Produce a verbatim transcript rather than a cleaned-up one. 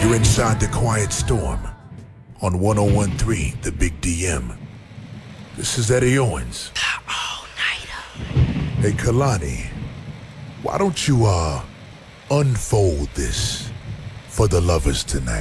You're inside the Quiet Storm on one oh one point three The Big D M. This is Eddie Owens. All-nighter. Hey, Kalani, why don't you, uh, unfold this for the lovers tonight?